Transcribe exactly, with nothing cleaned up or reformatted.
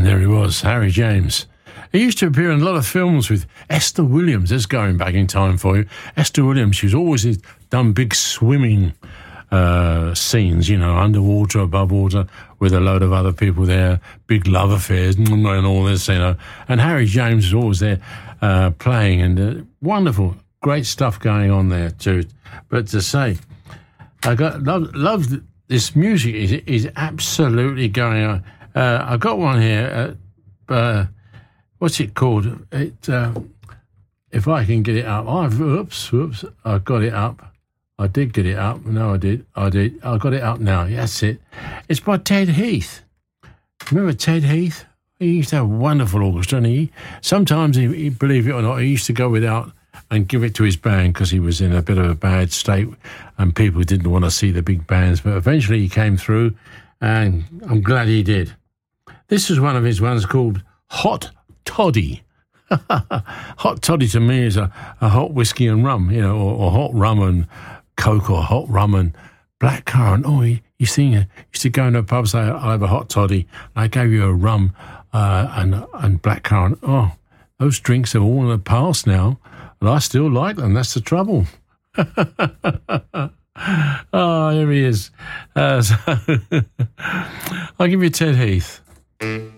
There he was, Harry James. He used to appear in a lot of films with Esther Williams. That's going back in time for you. Esther Williams, she's always done big swimming uh, scenes, you know, underwater, above water, with a load of other people there, big love affairs and all this, you know. And Harry James is always there uh, playing, and uh, wonderful, great stuff going on there too. But to say, I got love, love this music is is absolutely going on. Uh, I've got one here. Uh, uh, what's it called? It. Uh, if I can get it up. I've oops, oops. I got it up. I did get it up. No, I did. I did. I got it up now. That's it. It's by Ted Heath. Remember Ted Heath? He used to have a wonderful orchestra, and he sometimes, he, he, believe it or not, he used to go without and give it to his band because he was in a bit of a bad state and people didn't want to see the big bands. But eventually he came through, and I'm glad he did. This is one of his ones called Hot Toddy. Hot Toddy to me is a, a hot whiskey and rum, you know, or, or hot rum and Coke, or hot rum and blackcurrant. Oh, you, you sing it. You used to go into a pub, say, I'll have a hot toddy. I gave you a rum uh, and and blackcurrant. Oh, those drinks are all in the past now, and I still like them. That's the trouble. Oh, here he is. Uh, so I'll give you Ted Heath.